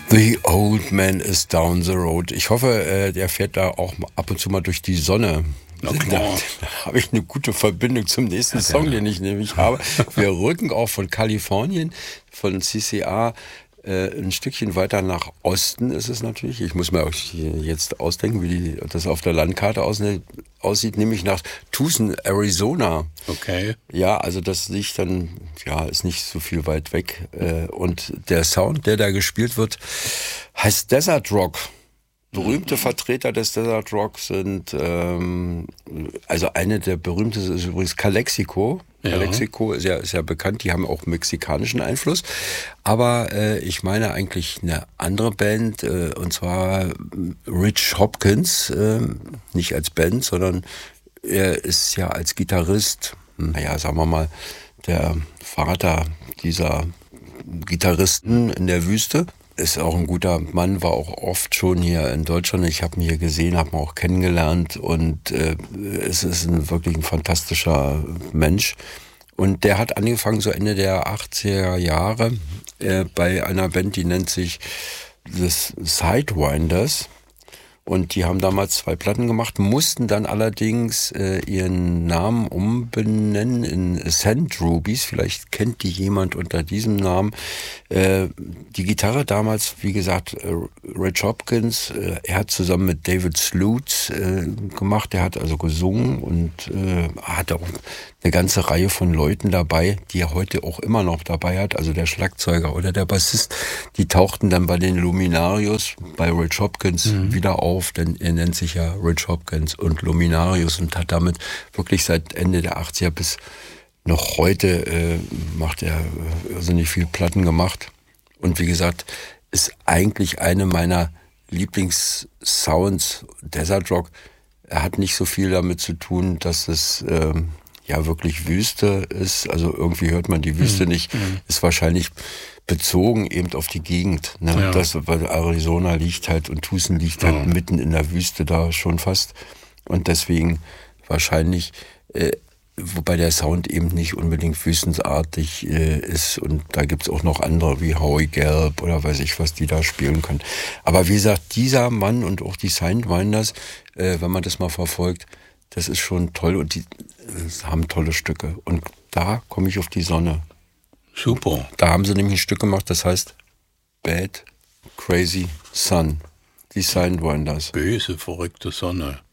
The Old Man is Down the Road. Ich hoffe, der fährt da auch ab und zu mal durch die Sonne. Na klar. Da habe ich eine gute Verbindung zum nächsten Song, den ich nämlich habe. Wir rücken auch von Kalifornien, von CCR, ein Stückchen weiter nach Osten ist es natürlich. Ich muss mir auch jetzt ausdenken, wie das auf der Landkarte aussieht, nämlich nach Tucson, Arizona. Okay. Ja, also das liegt dann, ist nicht so viel weit weg. Und der Sound, der da gespielt wird, heißt Desert Rock. Berühmte Vertreter des Desert Rock sind, also eine der berühmtesten ist übrigens Calexico. Ja. Calexico ist ja bekannt, die haben auch mexikanischen Einfluss. Aber ich meine eigentlich eine andere Band, und zwar Rich Hopkins, nicht als Band, sondern er ist ja als Gitarrist, sagen wir mal, der Vater dieser Gitarristen in der Wüste. Ist auch ein guter Mann, war auch oft schon hier in Deutschland. Ich habe ihn hier gesehen, habe ihn auch kennengelernt und es ist wirklich ein fantastischer Mensch. Und der hat angefangen so Ende der 80er Jahre bei einer Band, die nennt sich The Sidewinders. Und die haben damals 2 Platten gemacht, mussten dann allerdings ihren Namen umbenennen in Sand Rubies. Vielleicht kennt die jemand unter diesem Namen. Die Gitarre damals, wie gesagt, Rich Hopkins, er hat zusammen mit David Slutz gemacht. Er hat also gesungen und hat auch eine ganze Reihe von Leuten dabei, die er heute auch immer noch dabei hat. Also der Schlagzeuger oder der Bassist, die tauchten dann bei den Luminarius, bei Rich Hopkins wieder auf, denn er nennt sich ja Rich Hopkins und Luminarius und hat damit wirklich seit Ende der 80er bis noch heute macht er irrsinnig viel Platten gemacht. Und wie gesagt, ist eigentlich eine meiner Lieblingssounds, Desert Rock. Er hat nicht so viel damit zu tun, dass es wirklich Wüste ist. Also irgendwie hört man die Wüste nicht. Ist wahrscheinlich bezogen eben auf die Gegend. Ne? Ja. Das, weil Arizona liegt halt und Tucson liegt halt mitten in der Wüste da schon fast. Und deswegen wahrscheinlich, wobei der Sound eben nicht unbedingt wüstensartig ist. Und da gibt's auch noch andere wie Howie Gelb oder weiß ich was, die da spielen können. Aber wie gesagt, dieser Mann und auch die Sidewinders, wenn man das mal verfolgt, das ist schon toll und die haben tolle Stücke. Und da komme ich auf die Sonne. Super. Da haben sie nämlich ein Stück gemacht, das heißt Bad Crazy Sun. Die Sidewinders. Böse, verrückte Sonne.